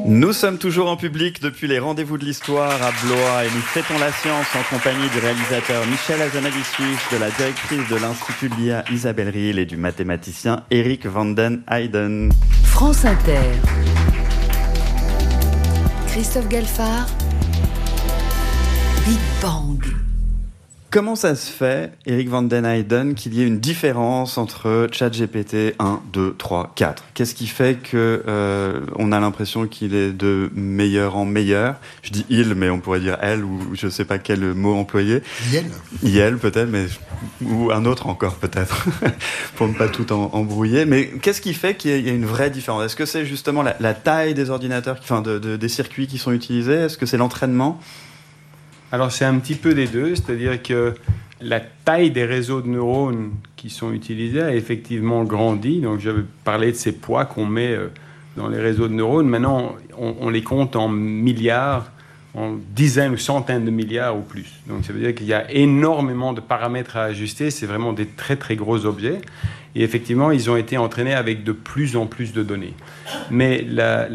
Nous sommes toujours en public depuis les rendez-vous de l'histoire à Blois et nous fêtons la science en compagnie du réalisateur Michel Hazanavicius, de la directrice de l'Institut de l'IA Isabelle Riehl et du mathématicien Erik van den Heijden. France Inter. Christophe Galfard. Big Bang. Comment ça se fait, Erik van den Heijden, qu'il y ait une différence entre ChatGPT 1, 2, 3, 4 ? Qu'est-ce qui fait que on a l'impression qu'il est de meilleur en meilleur ? Je dis il, mais on pourrait dire elle, ou je ne sais pas quel mot employer. Yel peut-être, mais ou un autre encore peut-être, pour ne pas tout embrouiller. Mais qu'est-ce qui fait qu'il y a une vraie différence ? Est-ce que c'est justement la taille des ordinateurs, des circuits qui sont utilisés ? Est-ce que c'est l'entraînement ? Alors c'est un petit peu des deux, c'est-à-dire que la taille des réseaux de neurones qui sont utilisés a effectivement grandi. Donc j'avais parlé de ces poids qu'on met dans les réseaux de neurones. Maintenant, on les compte en milliards, en dizaines ou centaines de milliards ou plus. Donc ça veut dire qu'il y a énormément de paramètres à ajuster. C'est vraiment des très très gros objets. Et effectivement, ils ont été entraînés avec de plus en plus de données. Mais